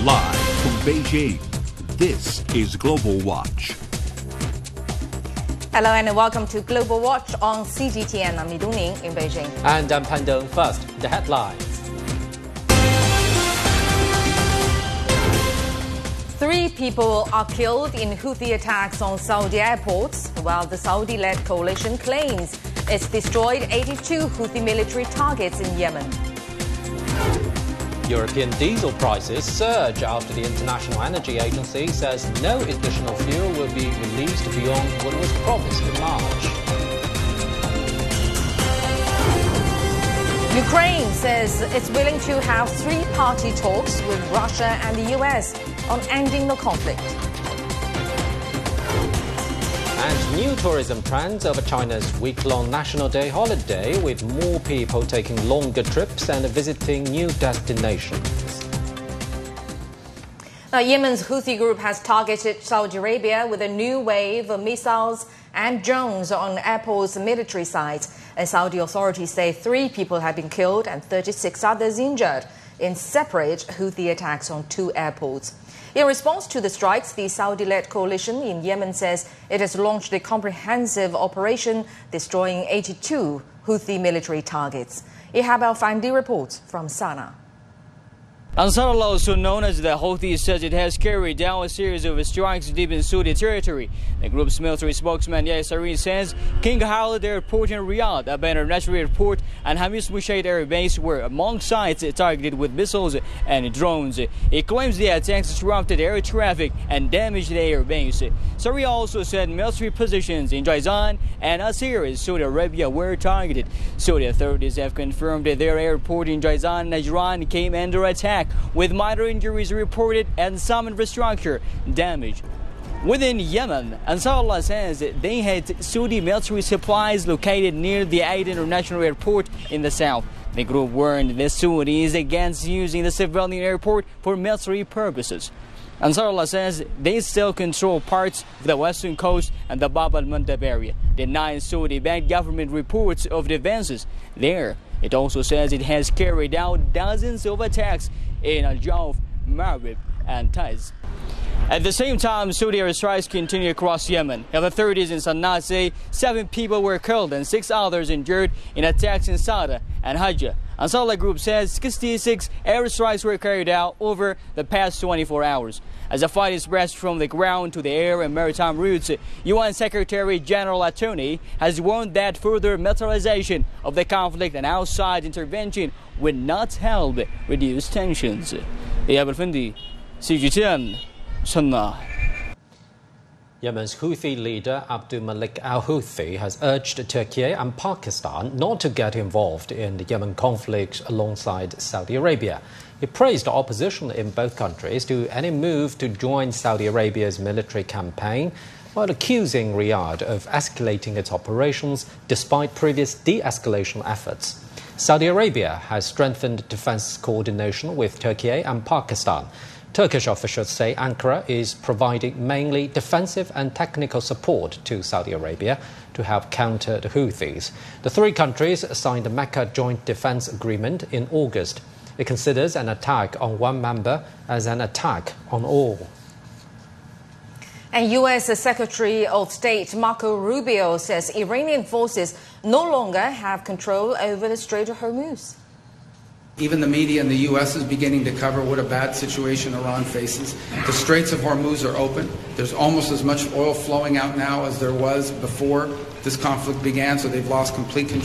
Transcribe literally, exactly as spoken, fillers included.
Live from Beijing, this is Global Watch. Hello and welcome to Global Watch on C G T N. I'm Li Dongning in Beijing. And I'm Pan Dong. First, the headlines. Three people are killed in Houthi attacks on Saudi airports, while the Saudi-led coalition claims it's destroyed eighty-two Houthi military targets in Yemen. European diesel prices surge after the International Energy Agency says no additional fuel will be released beyond what was promised in March. Ukraine says it's willing to have three-party talks with Russia and the U S on ending the conflict. And new tourism trends over China's week-long National Day holiday, with more people taking longer trips and visiting new destinations. Now, Yemen's Houthi group has targeted Saudi Arabia with a new wave of missiles and drones on airports' military sites. And Saudi authorities say three people have been killed and thirty-six others injured in separate Houthi attacks on two airports. In response to the strikes, the Saudi-led coalition in Yemen says it has launched a comprehensive operation destroying eighty-two Houthi military targets. Ihab Al-Fandi reports from Sana'a. Ansarullah, also known as the Houthis, says it has carried out a series of strikes deep in Saudi territory. The group's military spokesman Yahya Sareen says King Khalid Airport in Riyadh, Aba International Airport, and Hamis Mushaid Air Base were among sites targeted with missiles and drones. It claims the attacks disrupted air traffic and damaged the air base. Sareen also said military positions in Jizan and Asir, Saudi Arabia, were targeted. Saudi authorities have confirmed that their airport in Jizan, Najran, came under attack, with minor injuries reported and some infrastructure damage. Within Yemen, Ansarullah says they had Saudi military supplies located near the Aden International Airport in the south. The group warned the Saudis against using the civilian airport for military purposes. Ansarullah says they still control parts of the western coast and the Bab al-Mandab area, denying Saudi-backed government reports of the advances there. It also says it has carried out dozens of attacks in Al-Jawf, Marib, and Taiz. At the same time, Saudi airstrikes continue across Yemen. Health authorities in Sana'a say seven people were killed and six others injured in attacks in Sada and Hajjah. Ansarullah Group says sixty-six airstrikes were carried out over the past twenty-four hours. As the fight is pressed from the ground to the air and maritime routes, U N Secretary General Atoni has warned that further militarization of the conflict and outside intervention would not help reduce tensions. Ihab Al-Fandi, C G T N, Sana'a. Yemen's Houthi leader Abdul Malik al-Houthi has urged Turkey and Pakistan not to get involved in the Yemen conflict alongside Saudi Arabia. He praised the opposition in both countries to any move to join Saudi Arabia's military campaign, while accusing Riyadh of escalating its operations despite previous de-escalation efforts. Saudi Arabia has strengthened defense coordination with Turkey and Pakistan. Turkish officials say Ankara is providing mainly defensive and technical support to Saudi Arabia to help counter the Houthis. The three countries signed the Mecca Joint Defense Agreement in August. It considers an attack on one member as an attack on all. And U S Secretary of State Marco Rubio says Iranian forces no longer have control over the Strait of Hormuz. Even the media in the U S is beginning to cover what a bad situation Iran faces. The Straits of Hormuz are open. There's almost as much oil flowing out now as there was before this conflict began, so they've lost complete control.